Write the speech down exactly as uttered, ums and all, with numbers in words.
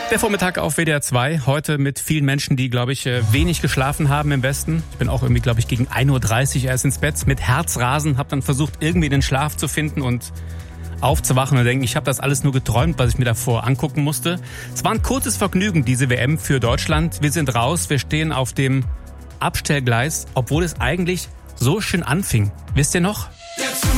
Der Vormittag auf W D R zwei, heute mit vielen Menschen, die, glaube ich, wenig geschlafen haben im Westen. Ich bin auch irgendwie, glaube ich, gegen ein Uhr dreißig erst ins Bett mit Herzrasen, habe dann versucht, irgendwie den Schlaf zu finden und aufzuwachen und denken, ich habe das alles nur geträumt, was ich mir davor angucken musste. Es war ein kurzes Vergnügen, diese W M für Deutschland. Wir sind raus, wir stehen auf dem Abstellgleis, obwohl es eigentlich so schön anfing. Wisst ihr noch? Der